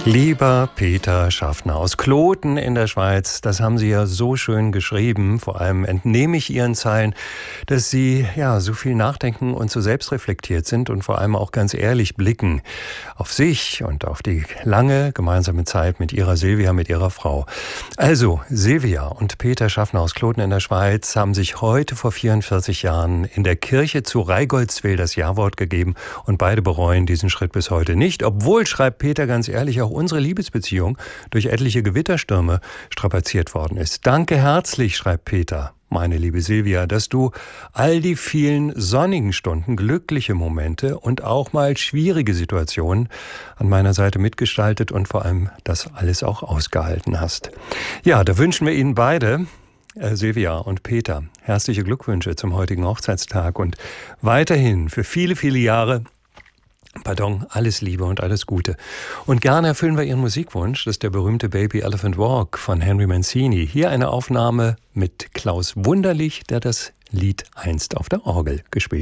Lieber Peter Schaffner aus Kloten in der Schweiz, das haben Sie ja so schön geschrieben. Vor allem entnehme ich Ihren Zeilen, dass Sie ja so viel nachdenken und so selbstreflektiert sind und vor allem auch ganz ehrlich blicken auf sich und auf die lange gemeinsame Zeit mit Ihrer Silvia, mit Ihrer Frau. Also, Silvia und Peter Schaffner aus Kloten in der Schweiz haben sich heute vor 44 Jahren in der Kirche zu Reigoldswil das Ja-Wort gegeben und beide bereuen diesen Schritt bis heute nicht, obwohl, schreibt Peter ganz ehrlich, auch unsere Liebesbeziehung durch etliche Gewitterstürme strapaziert worden ist. Danke herzlich, schreibt Peter, meine liebe Silvia, dass du all die vielen sonnigen Stunden, glückliche Momente und auch mal schwierige Situationen an meiner Seite mitgestaltet und vor allem das alles auch ausgehalten hast. Ja, da wünschen wir Ihnen beide, Silvia und Peter, herzliche Glückwünsche zum heutigen Hochzeitstag und weiterhin für viele, viele Jahre alles Liebe und alles Gute. Und gerne erfüllen wir Ihren Musikwunsch, das ist der berühmte Baby Elephant Walk von Henry Mancini. Hier eine Aufnahme mit Klaus Wunderlich, der das Lied einst auf der Orgel gespielt hat.